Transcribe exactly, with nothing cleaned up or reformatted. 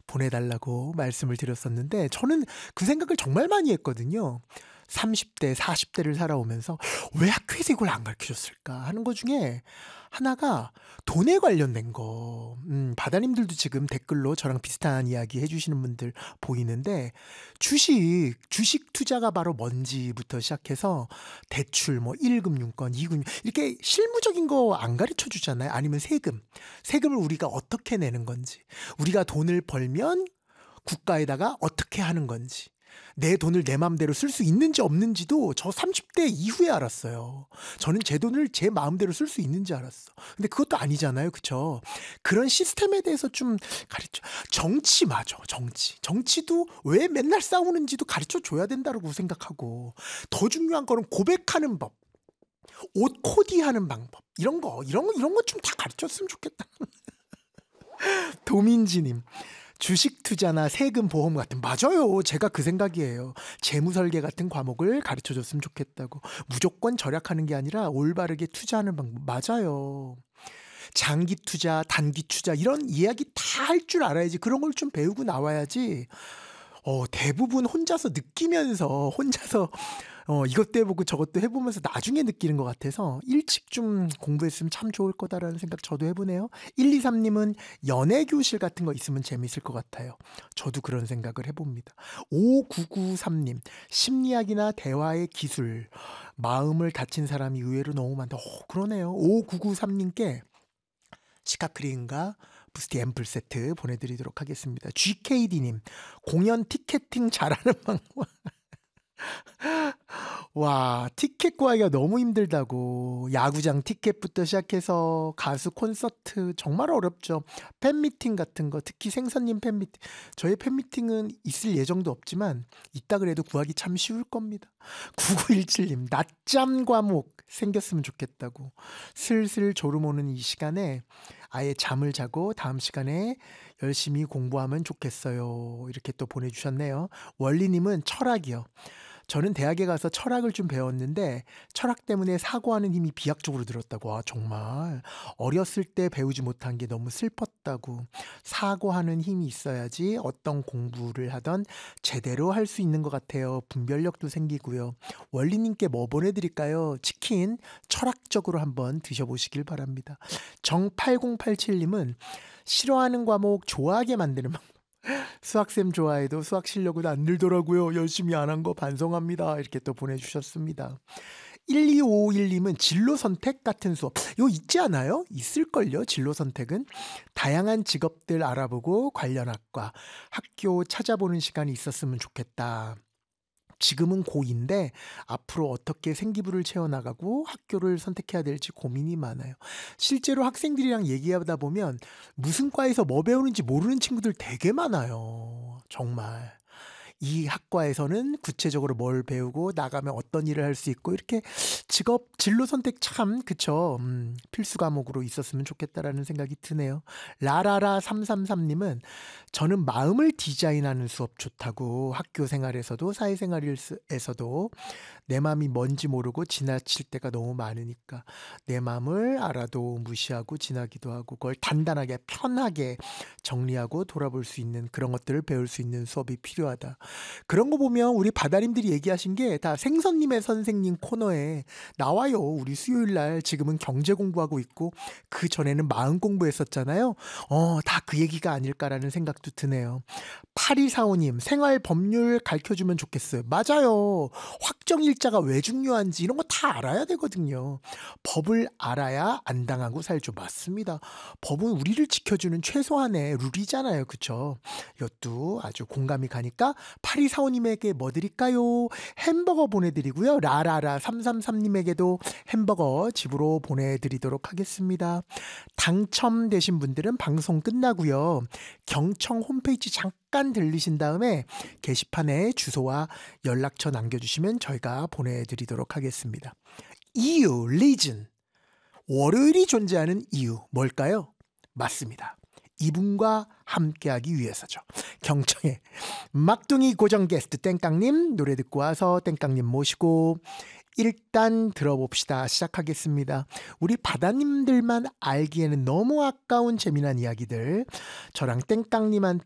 보내달라고 말씀을 드렸었는데 저는 그 생각을 정말 많이 했거든요. 삼십 대, 사십 대를 살아오면서 '왜 학교에서 이걸 안 가르쳐 줬을까?' 하는 것 중에 하나가 돈에 관련된 거. 음 바다님들도 지금 댓글로 저랑 비슷한 이야기 해 주시는 분들 보이는데 주식, 주식 투자가 바로 뭔지부터 시작해서 대출 뭐 일 금융권, 이 금융 이렇게 실무적인 거 안 가르쳐 주잖아요. 아니면 세금. 세금을 우리가 어떻게 내는 건지, 우리가 돈을 벌면 국가에다가 어떻게 하는 건지, 내 돈을 내 맘대로 쓸 수 있는지 없는지도 저 삼십 대 이후에 알았어요. 저는 제 돈을 제 마음대로 쓸 수 있는지 알았어. 근데 그것도 아니잖아요. 그쵸? 그런 시스템에 대해서 좀 가르쳐. 정치 맞아. 정치. 정치도 왜 맨날 싸우는지도 가르쳐 줘야 된다고 생각하고, 더 중요한 거는 고백하는 법, 옷 코디하는 방법, 이런 거 이런 거 이런 거 좀 다 가르쳤으면 좋겠다. 도민지님, 주식 투자나 세금 보험 같은, 맞아요. 제가 그 생각이에요. 재무 설계 같은 과목을 가르쳐 줬으면 좋겠다고. 무조건 절약하는 게 아니라 올바르게 투자하는 방법. 맞아요. 장기 투자, 단기 투자 이런 이야기 다 할 줄 알아야지. 그런 걸 좀 배우고 나와야지. 어, 대부분 혼자서 느끼면서 혼자서 어, 이것도 해보고 저것도 해보면서 나중에 느끼는 것 같아서 일찍 좀 공부했으면 참 좋을 거다라는 생각 저도 해보네요. 일이삼님은 연애교실 같은 거 있으면 재밌을 것 같아요. 저도 그런 생각을 해봅니다. 오구구삼님, 심리학이나 대화의 기술, 마음을 다친 사람이 의외로 너무 많다. 어, 그러네요. 오구구삼님께 시카크림과 부스티 앰플 세트 보내드리도록 하겠습니다. 지케이디님, 공연 티켓팅 잘하는 방법. 와, 티켓 구하기가 너무 힘들다고. 야구장 티켓부터 시작해서 가수 콘서트 정말 어렵죠. 팬미팅 같은 거, 특히 생선님 팬미팅. 저희 팬미팅은 있을 예정도 없지만 있다 그래도 구하기 참 쉬울 겁니다. 구구일칠님, 낮잠 과목 생겼으면 좋겠다고. 슬슬 졸음 오는 이 시간에 아예 잠을 자고 다음 시간에 열심히 공부하면 좋겠어요. 이렇게 또 보내주셨네요. 원리님은 철학이요. 저는 대학에 가서 철학을 좀 배웠는데 철학 때문에 사고하는 힘이 비약적으로 들었다고. 아, 정말 어렸을 때 배우지 못한 게 너무 슬펐다고. 사고하는 힘이 있어야지 어떤 공부를 하던 제대로 할 수 있는 것 같아요. 분별력도 생기고요. 원리님께 뭐 보내드릴까요? 치킨 철학적으로 한번 드셔보시길 바랍니다. 정팔공팔칠님은 싫어하는 과목 좋아하게 만드는 방법. 수학쌤 좋아해도 수학 실력은 안 늘더라고요. 열심히 안 한 거 반성합니다. 이렇게 또 보내주셨습니다. 일이오일님은 진로 선택 같은 수업. 이거 있지 않아요? 있을걸요? 진로 선택은. 다양한 직업들 알아보고 관련 학과, 학교 찾아보는 시간이 있었으면 좋겠다. 지금은 고인데 앞으로 어떻게 생기부를 채워나가고 학교를 선택해야 될지 고민이 많아요. 실제로 학생들이랑 얘기하다 보면 무슨 과에서 뭐 배우는지 모르는 친구들 되게 많아요. 정말. 이 학과에서는 구체적으로 뭘 배우고 나가면 어떤 일을 할 수 있고, 이렇게 직업 진로 선택 참 그쵸. 음, 필수 과목으로 있었으면 좋겠다라는 생각이 드네요. 라라라 삼삼삼님은 저는 마음을 디자인하는 수업 좋다고. 학교 생활에서도 사회생활에서도 내 마음이 뭔지 모르고 지나칠 때가 너무 많으니까 내 마음을 알아도 무시하고 지나기도 하고, 그걸 단단하게 편하게 정리하고 돌아볼 수 있는 그런 것들을 배울 수 있는 수업이 필요하다. 그런 거 보면 우리 바다님들이 얘기하신 게 다 생선님의 선생님 코너에 나와요. 우리 수요일 날 지금은 경제 공부하고 있고 그 전에는 마음 공부했었잖아요. 어, 다 그 얘기가 아닐까라는 생각도 드네요. 팔이사오님, 생활 법률 가르쳐주면 좋겠어요. 맞아요. 확정일자가 왜 중요한지 이런 거 다 알아야 되거든요. 법을 알아야 안 당하고 살죠. 맞습니다. 법은 우리를 지켜주는 최소한의 룰이잖아요. 그쵸? 이것도 아주 공감이 가니까 팔이사오님에게 뭐 드릴까요? 햄버거 보내드리고요. 라라라 삼삼삼님에게도 햄버거 집으로 보내드리도록 하겠습니다. 당첨되신 분들은 방송 끝나고요. 경청 홈페이지 잠깐 들리신 다음에 게시판에 주소와 연락처 남겨주시면 저희가 보내드리도록 하겠습니다. 이유, 리즌. 월요일이 존재하는 이유 뭘까요? 맞습니다. 이분과 함께하기 위해서죠. 경청의 막둥이 고정 게스트 땡깡님 노래 듣고 와서 땡깡님 모시고 일단 들어봅시다. 시작하겠습니다. 우리 바다님들만 알기에는 너무 아까운 재미난 이야기들 저랑 땡깡님한테